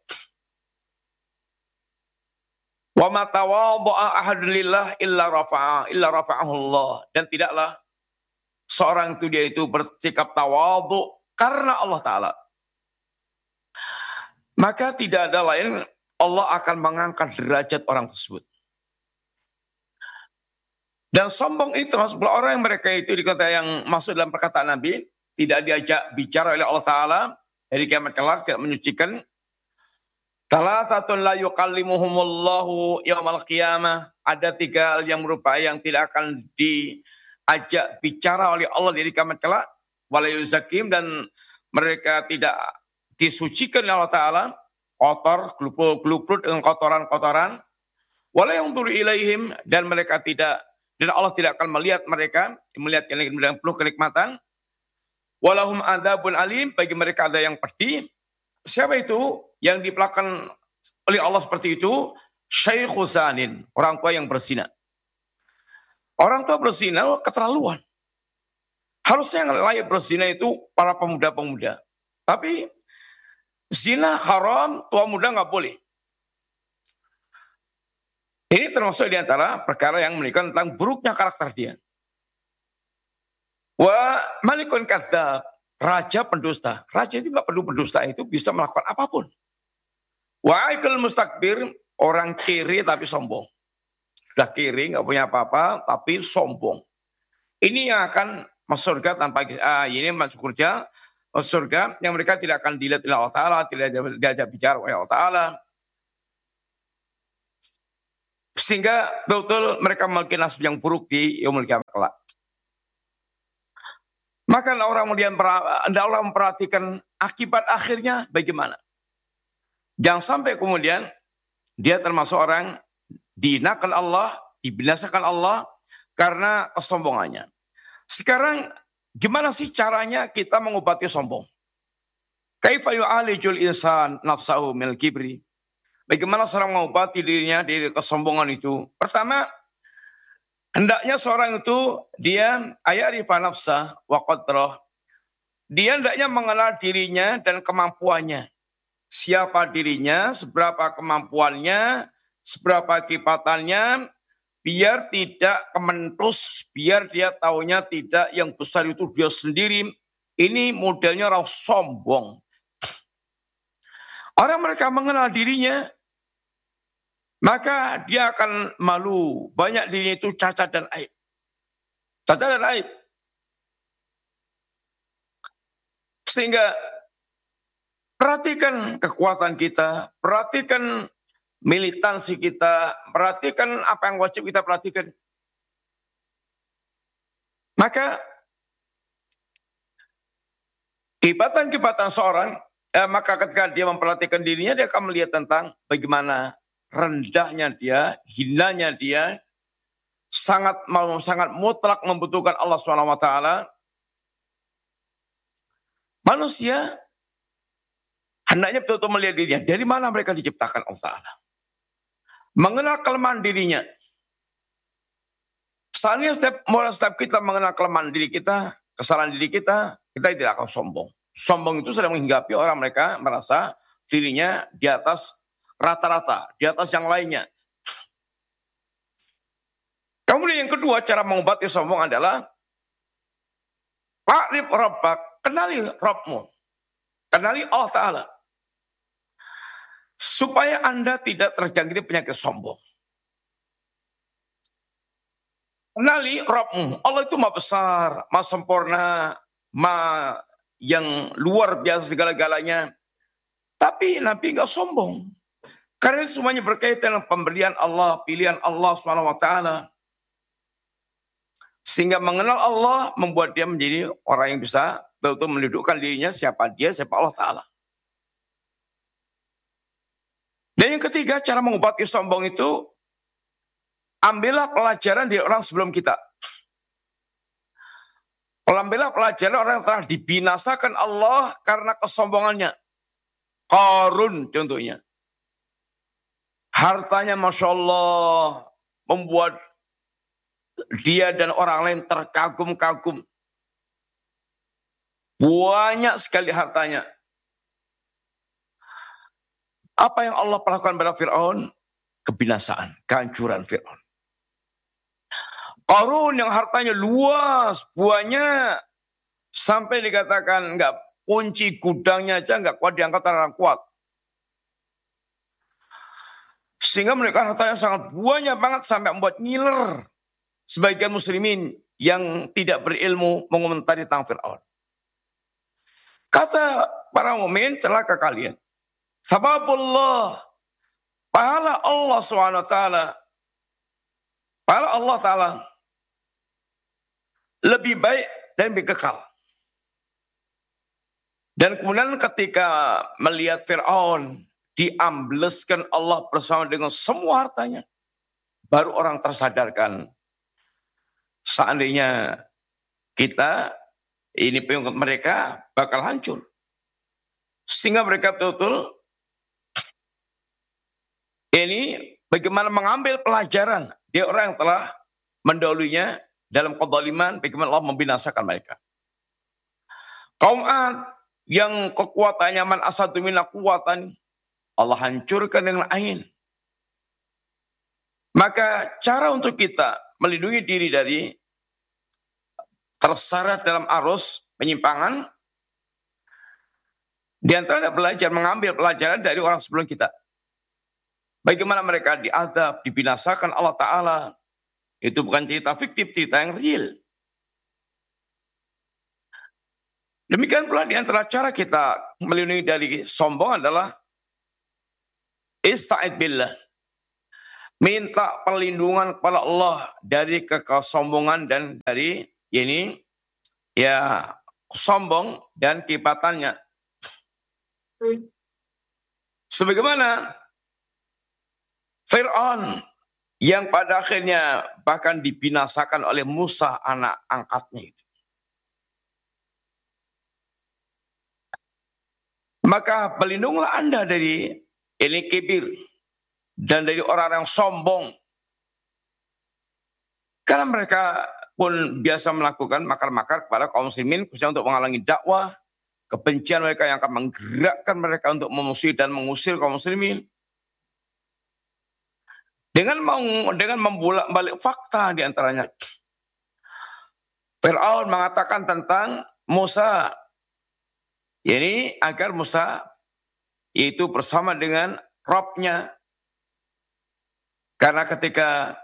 B: Wa ma tawadha'a ahadun lillah illa rafa'ahu Allah. Dan tidaklah seorang itu dia itu bersikap tawadhu karena Allah Ta'ala, maka tidak ada lain, Allah akan mengangkat derajat orang tersebut. Dan sombong ini termasuk orang yang mereka itu dikata yang masuk dalam perkataan Nabi, tidak diajak bicara oleh Allah Ta'ala, dari kiamat kelak tidak menyucikan. Thalathatun la yukallimuhumullahu yaumal qiyamah. Ada 3 hal yang merupakan yang tidak akan diajak bicara oleh Allah dari kiamat kelak. Wala yuzakim, dan mereka tidak disucikan oleh Allah Ta'ala, kotor, geluprut dengan kotoran-kotoran. Wala yanzuru ilaihim, dan mereka tidak, dan Allah tidak akan melihat mereka, melihat dengan penuh kenikmatan. Walahum adzabun alim, bagi mereka ada yang pedih. Siapa itu yang diperlakukan oleh Allah seperti itu? Syaikhu zanin, orang tua yang berzina. Orang tua berzina keterlaluan. Harusnya yang layak berzina itu para pemuda-pemuda. Tapi zina haram, tua muda nggak boleh. Ini termasuk di antara perkara yang menunjukkan tentang buruknya karakter dia. Wa malikun kadzdzab, raja pendusta. Raja itu nggak perlu pendusta, itu bisa melakukan apapun. Wa aikal mustakbir, orang kiri tapi sombong. Sudah kiri, nggak punya apa-apa, tapi sombong. Ini yang akan masuk surga tanpa ini masuk surga yang mereka tidak akan dilihat oleh Allah Ta'ala, tidak diajak bicara oleh Allah Ta'ala. Sehingga betul mereka memiliki nasib yang buruk di yaumul qiyamah kelak. Maka orang memperhatikan akibat akhirnya bagaimana. Jangan sampai kemudian dia termasuk orang dihinakan Allah, dibinasakan Allah karena kesombongannya. Sekarang gimana sih caranya kita mengobati sombong? Kaifa yu'alijul insan nafsahu minal kibri? Bagaimana seorang mengobati dirinya dari kesombongan itu? Pertama, hendaknya seorang itu dia ayarifa nafsah wa qadrah. Dia hendaknya mengenal dirinya dan kemampuannya. Siapa dirinya, seberapa kemampuannya, seberapa kipatannya, biar tidak kementus, biar dia taunya tidak yang besar itu dia sendiri. Ini modelnya orang sombong. Orang mereka mengenal dirinya, maka dia akan malu. Banyak dirinya itu cacat dan aib. Cacat dan aib. Sehingga perhatikan kekuatan kita, perhatikan militansi kita, perhatikan apa yang wajib kita perhatikan. Maka kehebatan seorang, maka ketika dia memperhatikan dirinya, dia akan melihat tentang bagaimana rendahnya dia, hinanya dia, sangat mutlak membutuhkan Allah SWT. Manusia hendaknya betul-betul melihat dirinya. Dari mana mereka diciptakan Allah Ta'ala. Mengenal kelemahan dirinya. Soalnya setiap kita mengenal kelemahan diri kita, kesalahan diri kita tidak akan sombong. Sombong itu sedang menghinggapi orang mereka merasa dirinya di atas rata-rata, di atas yang lainnya. Kemudian yang kedua, cara mengobati sombong adalah Ma'rif Rabbak, kenali Rabbmu. Kenali Allah Ta'ala. Supaya Anda tidak terjangkiti penyakit sombong. Kenali Rabbmu. Allah itu maha besar, maha sempurna, maha yang luar biasa segala-galanya. Tapi Nabi enggak sombong. Karena semuanya berkaitan dengan pemberian Allah, pilihan Allah SWT. Sehingga mengenal Allah membuat dia menjadi orang yang bisa betul-betul mendudukkan dirinya siapa dia, siapa Allah Ta'ala. Dan yang ketiga, cara mengobati sombong itu, ambillah pelajaran dari orang sebelum kita. Ambillah pelajaran orang yang telah dibinasakan Allah karena kesombongannya. Qarun contohnya. Hartanya Masya Allah membuat dia dan orang lain terkagum-kagum. Banyak sekali hartanya. Apa yang Allah perlakukan pada Fir'aun? Kebinasaan, kehancuran Fir'aun. Qarun yang hartanya luas, banyak. Sampai dikatakan enggak, kunci gudangnya aja enggak kuat diangkat orang kuat. Sehingga mereka hartanya sangat banyak banget sampai membuat ngiler sebagian muslimin yang tidak berilmu mengomentari tentang Fir'aun. Kata para mukmin, celaka kalian. Sababullah, pahala Allah SWT, pahala Allah Ta'ala lebih baik dan lebih kekal. Dan kemudian ketika melihat Fir'aun diambleskan Allah bersama dengan semua hartanya, baru orang tersadarkan, seandainya kita, ini pengikut mereka bakal hancur. Sehingga mereka betul-betul ini bagaimana mengambil pelajaran dari orang yang telah mendahulunya dalam kezaliman, bagaimana Allah membinasakan mereka. Kaum Ad yang kekuatannya man asadu mina kuwatan, Allah hancurkan dengan ain. Maka cara untuk kita melindungi diri dari terseret dalam arus penyimpangan, di antara belajar mengambil pelajaran dari orang sebelum kita. Bagaimana mereka diazab, dibinasakan Allah Ta'ala. Itu bukan cerita fiktif, cerita yang real. Demikian pula di antara cara kita melindungi dari sombong adalah ista'id billah. Minta perlindungan kepada Allah dari kesombongan dan dari ini ya sombong dan kipatannya. Sebagaimana Fir'aun yang pada akhirnya bahkan dibinasakan oleh Musa anak angkatnya itu. Maka pelindunglah Anda dari ini kibir dan dari orang yang sombong. Karena mereka pun biasa melakukan makar-makar kepada kaum muslimin khususnya untuk menghalangi dakwah, kebencian mereka yang akan menggerakkan mereka untuk memusuhi dan mengusir kaum muslimin. dengan membolak-balik fakta di antaranya. Fir'aun mengatakan tentang Musa, ini agar Musa itu bersama dengan Robnya. Karena ketika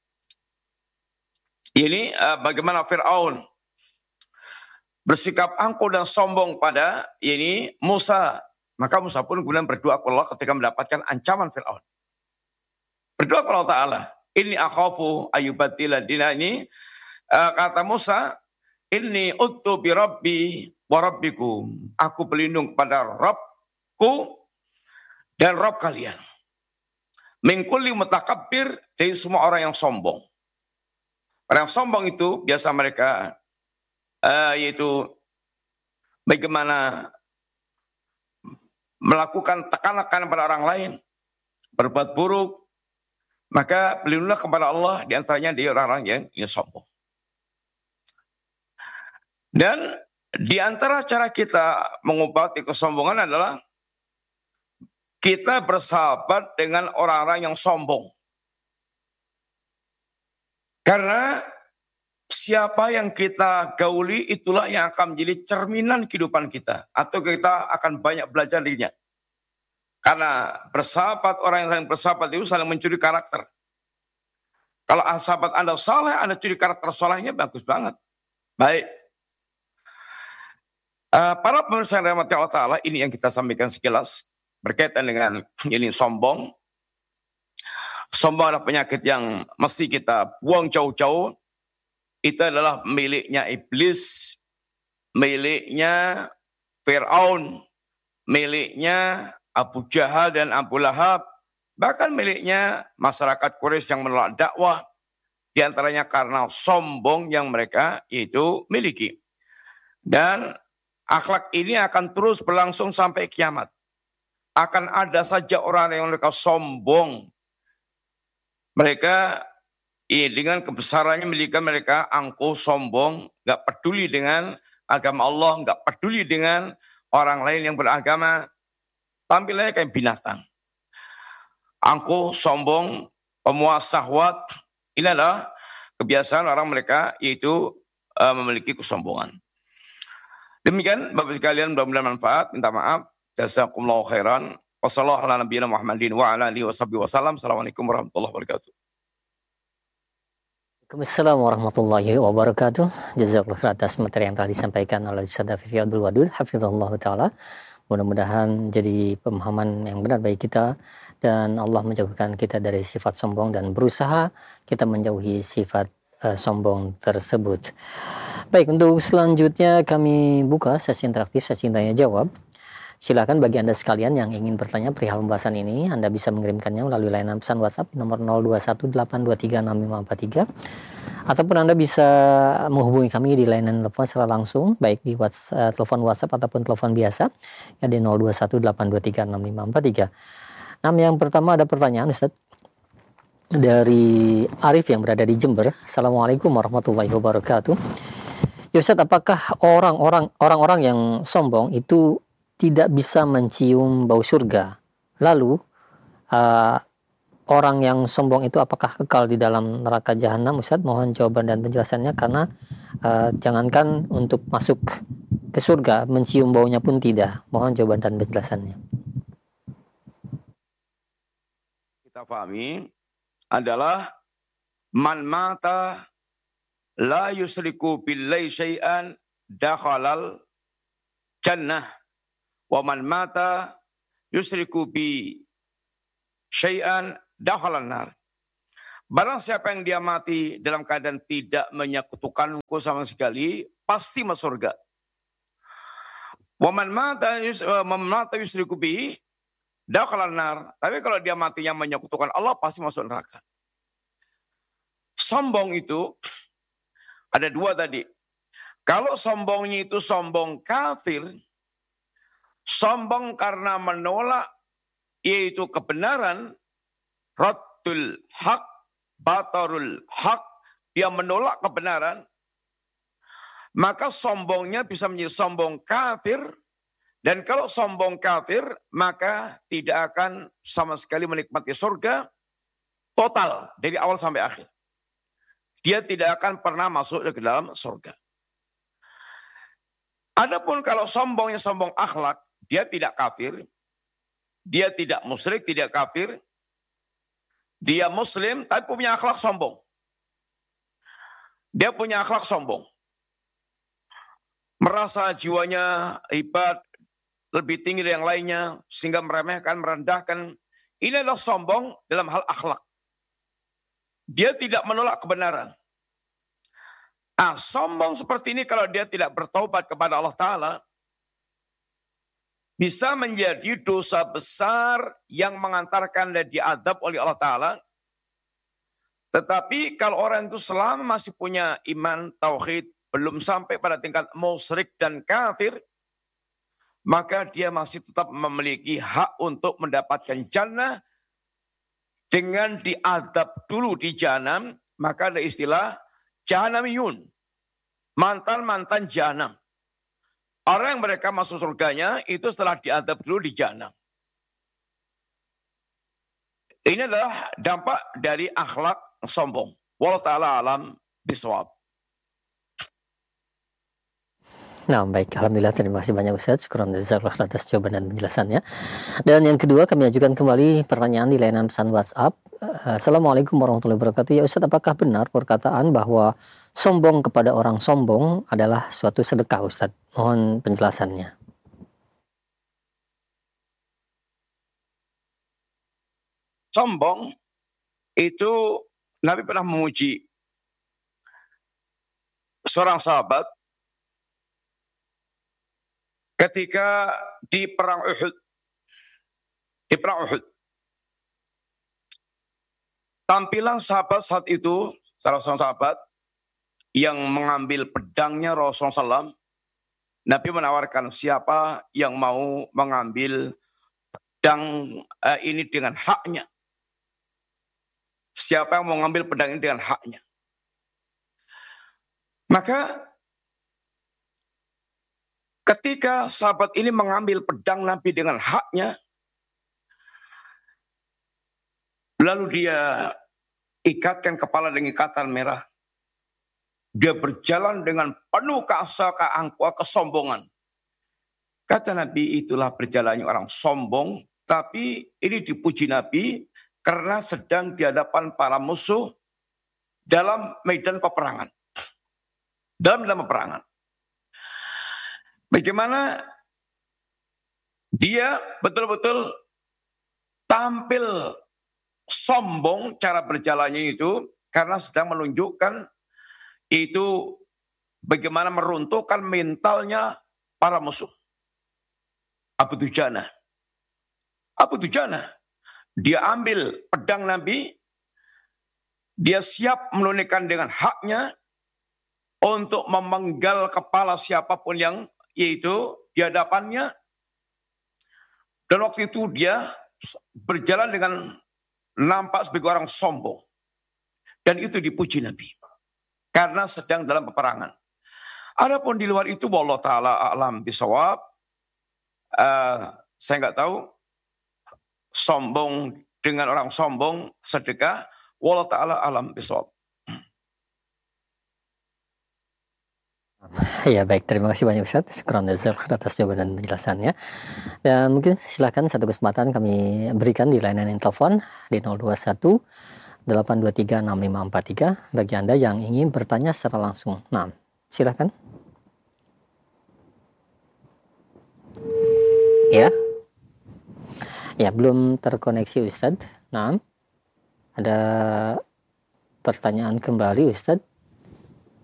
B: ini bagaimana Fir'aun bersikap angkuh dan sombong pada ini Musa, maka Musa pun kemudian berdoa kepada Allah ketika mendapatkan ancaman Fir'aun. Berdoa kepada Allah Ta'ala, ini akhafu ayyubaddila dina ini, kata Musa, ini uttu bi rabbi wa rabbikum, aku berlindung kepada Rabbku dan Rabb kalian. Min kulli mutakabbir, dari semua orang yang sombong. Orang yang sombong itu biasa mereka yaitu bagaimana melakukan tekanan pada orang lain, berbuat buruk, maka berlindunglah kepada Allah, di antaranya dia orang-orang yang sombong. Dan di antara cara kita mengobati kesombongan adalah kita bersahabat dengan orang-orang yang sombong. Karena siapa yang kita gauli itulah yang akan menjadi cerminan kehidupan kita. Atau kita akan banyak belajar darinya. Karena bersahabat, orang yang saling bersahabat itu saling mencuri karakter. Kalau sahabat Anda saleh, Anda curi karakter salehnya, bagus banget. Baik. Para pemirsa yang dirahmati Allah Ta'ala, ini yang kita sampaikan sekilas berkaitan dengan ini sombong. Sombong adalah penyakit yang mesti kita buang jauh-jauh. Itu adalah miliknya iblis, miliknya Fir'aun, miliknya Abu Jahal dan Abu Lahab, bahkan miliknya masyarakat Quraisy yang menolak dakwah, di antaranya karena sombong yang mereka itu miliki. Dan akhlak ini akan terus berlangsung sampai kiamat. Akan ada saja orang yang mereka sombong. Mereka dengan kebesarannya mereka angkuh, sombong, gak peduli dengan agama Allah, gak peduli dengan orang lain yang beragama. Tampilannya kayak binatang. Angkuh, sombong, pemuas syahwat. Ini adalah kebiasaan orang mereka, yaitu memiliki kesombongan. Demikian Bapak sekalian, mudah-mudahan manfaat. Minta maaf. Jazakumullahu khairan. Wassalamualaikum warahmatullahi wabarakatuh.
A: Waalaikumsalam warahmatullahi wabarakatuh. Jazakallahu khairan atas materi yang telah disampaikan oleh Ustaz Afifi Abdul Wadud, hafizahullah ta'ala. Mudah-mudahan jadi pemahaman yang benar bagi kita, dan Allah menjauhkan kita dari sifat sombong dan berusaha kita menjauhi sifat sombong tersebut. Baik, untuk selanjutnya kami buka sesi interaktif, sesi tanya jawab. Silakan bagi Anda sekalian yang ingin bertanya perihal pembahasan ini, Anda bisa mengirimkannya melalui layanan pesan WhatsApp di nomor 0218236543, ataupun Anda bisa menghubungi kami di layanan telepon secara langsung, baik di telepon WhatsApp ataupun telepon biasa, ya di 0218236543. Nah, yang pertama ada pertanyaan Ustaz dari Arif yang berada di Jember. Assalamualaikum warahmatullahi wabarakatuh. Ya Ustaz, apakah orang-orang yang sombong itu tidak bisa mencium bau surga? Lalu orang yang sombong itu apakah kekal di dalam neraka jahanam? Ustaz, mohon jawaban dan penjelasannya, karena jangankan untuk masuk ke surga, mencium baunya pun tidak. Mohon jawaban dan penjelasannya.
B: Kita pahami adalah man mata la yusriku billahi syai'an dakhalal jannah wa man mata yusriku bi syai'an dakhalan nar. Barang siapa yang dia mati dalam keadaan tidak menyekutukanku sama sekali, pasti masuk surga. Wa man mata yusriku bi dakhalan nar. Tapi kalau dia matinya menyekutukan Allah, pasti masuk neraka. Sombong itu ada dua tadi. Kalau sombongnya itu sombong kafir, sombong karena menolak yaitu kebenaran, raddul haq, batarul haq, dia menolak kebenaran, maka sombongnya bisa menjadi sombong kafir. Dan kalau sombong kafir, maka tidak akan sama sekali menikmati surga. Total, dari awal sampai akhir. Dia tidak akan pernah masuk ke dalam surga. Adapun kalau sombongnya sombong akhlak, dia tidak kafir, dia tidak musyrik, tidak kafir, dia muslim tapi punya akhlak sombong. Dia punya akhlak sombong. Merasa jiwanya hebat, lebih tinggi dari yang lainnya, sehingga meremehkan, merendahkan. Ini adalah sombong dalam hal akhlak. Dia tidak menolak kebenaran. Sombong seperti ini kalau dia tidak bertaubat kepada Allah Ta'ala, bisa menjadi dosa besar yang mengantarkan dia diadab oleh Allah Ta'ala. Tetapi kalau orang itu selama masih punya iman, tauhid, belum sampai pada tingkat musyrik dan kafir, maka dia masih tetap memiliki hak untuk mendapatkan jannah dengan diadab dulu di jahanam. Maka ada istilah jahanamiyun, mantan-mantan jahanam. Orang yang mereka masuk surganya itu setelah diadab dulu di jahanam. Ini adalah dampak dari akhlak sombong. Wallahu ta'ala alam bisawab.
A: Nah, baik. Alhamdulillah, terima kasih banyak Ustaz. Syukran jazakallah atas jawaban dan penjelasannya. Dan yang kedua, kami ajukan kembali pertanyaan di layanan pesan WhatsApp. Assalamualaikum warahmatullahi wabarakatuh. Ya Ustaz, apakah benar perkataan bahwa sombong kepada orang sombong adalah suatu sedekah Ustaz? Mohon penjelasannya.
B: Sombong itu Nabi pernah memuji seorang sahabat ketika di perang Uhud. Di perang Uhud. Tampilan sahabat saat itu, salah seorang sahabat yang mengambil pedangnya Rasulullah SAW, Nabi menawarkan siapa yang mau mengambil pedang ini dengan haknya. Siapa yang mau mengambil pedang ini dengan haknya. Maka ketika sahabat ini mengambil pedang Nabi dengan haknya, lalu dia ikatkan kepala dengan ikatan merah. Dia berjalan dengan penuh kesombongan. Kata Nabi, itulah berjalannya orang sombong, tapi ini dipuji Nabi karena sedang di hadapan para musuh dalam medan peperangan. Dalam peperangan. Bagaimana dia betul-betul tampil sombong cara berjalannya itu karena sedang menunjukkan itu bagaimana meruntuhkan mentalnya para musuh. Abu Dujana. Dia ambil pedang Nabi, dia siap menunaikan dengan haknya untuk memenggal kepala siapapun yang yaitu di hadapannya. Dan waktu itu dia berjalan dengan nampak sebagai orang sombong. Dan itu dipuji Nabi. Karena sedang dalam peperangan. Adapun di luar itu, wallahu ta'ala a'lam bisawab. Saya nggak tahu. Sombong dengan orang sombong sedekah. Wallahu ta'ala a'lam bisawab.
A: Ya baik, terima kasih banyak Ustaz. Syukran atas jawaban dan penjelasannya. Dan mungkin silakan satu kesempatan kami berikan di layanan telepon di 021 823 6543 bagi Anda yang ingin bertanya secara langsung. Nah, silakan. Ya. Ya, belum terkoneksi Ustaz. Nah, ada pertanyaan kembali Ustaz.